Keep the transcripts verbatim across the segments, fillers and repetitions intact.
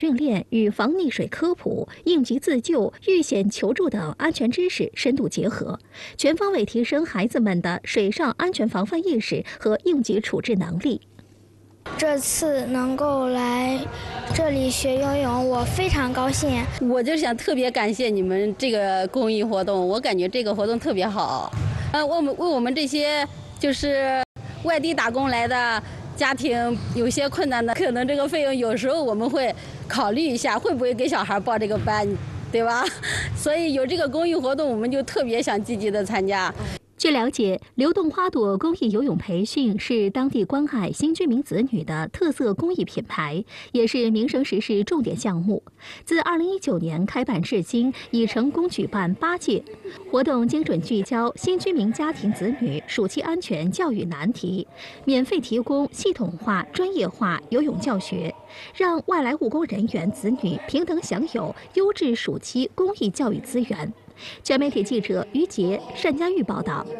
训练与防溺水科普、应急自救、遇险求助等安全知识深度结合，全方位提升孩子们的水上安全防范意识和应急处置能力。 这次能够来这里学游泳，我非常高兴。 我就想特别感谢你们这个公益活动，我感觉这个活动特别好。呃，我们为我们这些就是外地打工来的家庭有些困难的，可能这个费用有时候我们会考虑一下，会不会给小孩报这个班，对吧？所以有这个公益活动，我们就特别想积极的参加。 据了解，流动花朵公益游泳培训是当地关爱新居民子女的特色公益品牌，也是名城实施重点项目。自二零一九年开办至今，已成功举办八届。活动精准聚焦新居民家庭子女暑期安全教育难题，免费提供系统化、专业化游泳教学，让外来务工人员子女平等享有优质暑期公益教育资源。全媒体记者于杰、单佳玉报道。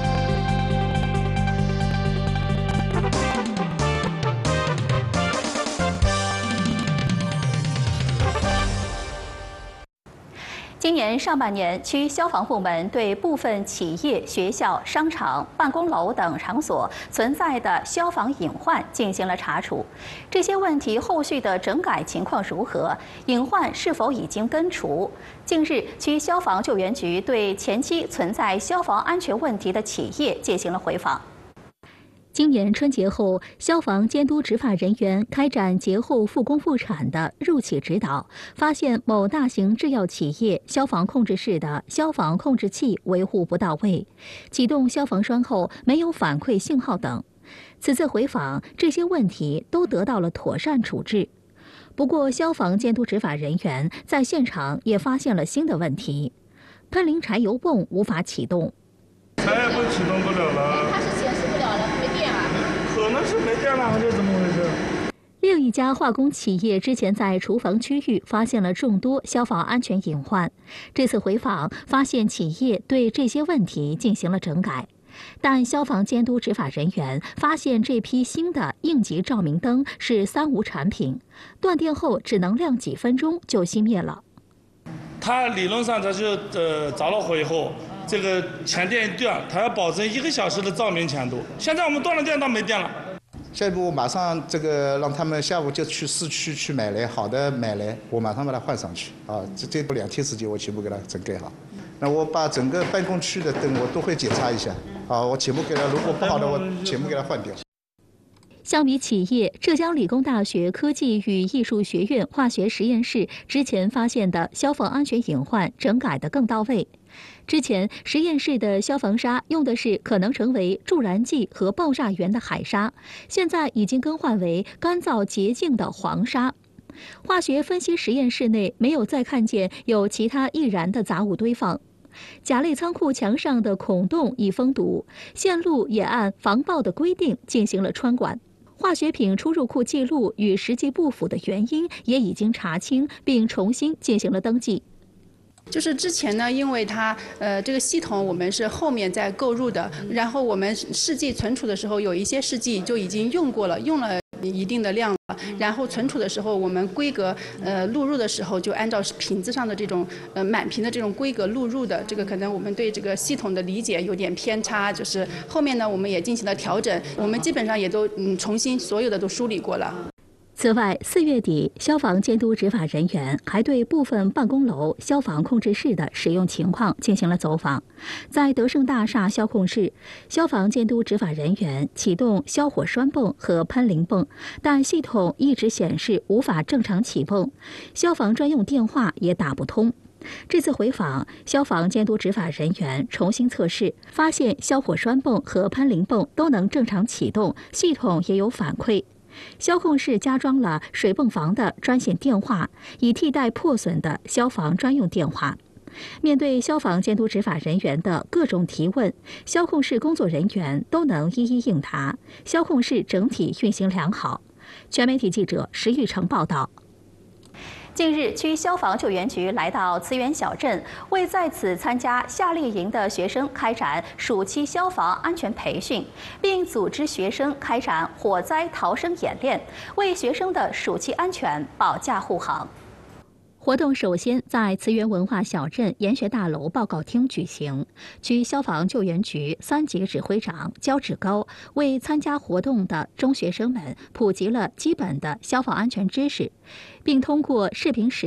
今年上半年，区消防部门对部分企业、学校、商场、办公楼等场所存在的消防隐患进行了查处。这些问题后续的整改情况如何？隐患是否已经根除？近日，区消防救援局对前期存在消防安全问题的企业进行了回访。今年春节后，消防监督执法人员开展节后复工复产的入企指导，发现某大型制药企业消防控制室的消防控制器维护不到位，启动消防栓后没有反馈信号等。此次回访，这些问题都得到了妥善处置。不过，消防监督执法人员在现场也发现了新的问题：喷淋柴油泵无法启动， 柴油泵启动不了了。可能是没电了，还是怎么回事？ 另一家化工企业之前在厨房区域发现了众多消防安全隐患，这次回访发现企业对这些问题进行了整改，但消防监督执法人员发现这批新的应急照明灯是三无产品，断电后只能亮几分钟就熄灭了。 它理论上它是呃着了火以后，这个前电一断，它要保证一个小时的照明强度。现在我们断了电，到没电了。 下一步马上这个让他们下午就去市区去买来好的买来，我马上把它换上去啊！这这两天时间我全部给它整改好。那我把整个办公区的灯我都会检查一下啊，我全部给它，如果不好的我全部给它换掉。 相比企业，浙江理工大学科技与艺术学院化学实验室之前发现的消防安全隐患整改得更到位。之前实验室的消防沙用的是可能成为助燃剂和爆炸源的海沙，现在已经更换为干燥洁净的黄沙。化学分析实验室内没有再看见有其他易燃的杂物堆放。甲类仓库墙上的孔洞已封堵，线路也按防爆的规定进行了穿管。化学品出入库记录与实际不符的原因也已经查清，并重新进行了登记。 就是之前呢，因为它呃这个系统我们是后面再购入的，然后我们试剂存储的时候有一些试剂就已经用过了，用了一定的量了，然后存储的时候我们规格呃录入的时候就按照瓶子上的这种呃满瓶的这种规格录入的，这个可能我们对这个系统的理解有点偏差，就是后面呢我们也进行了调整，我们基本上也都嗯重新所有的都梳理过了。 此外，四月底，消防监督执法人员还对部分办公楼消防控制室的使用情况进行了走访。在德胜大厦消控室，消防监督执法人员启动消火栓泵和喷淋泵，但系统一直显示无法正常启动，消防专用电话也打不通。这次回访，消防监督执法人员重新测试，发现消火栓泵和喷淋泵都能正常启动，系统也有反馈。消控室加装了水泵房的专线电话，以替代破损的消防专用电话。面对消防监督执法人员的各种提问，消控室工作人员都能一一应答，消控室整体运行良好。全媒体记者石玉成报道。 近日，区消防救援局来到慈源小镇，为在此参加夏令营的学生开展暑期消防安全培训，并组织学生开展火灾逃生演练，为学生的暑期安全保驾护航。活动首先在慈源文化小镇研学大楼报告厅举行，区消防救援局三级指挥长焦志高为参加活动的中学生们普及了基本的消防安全知识，并通过视频实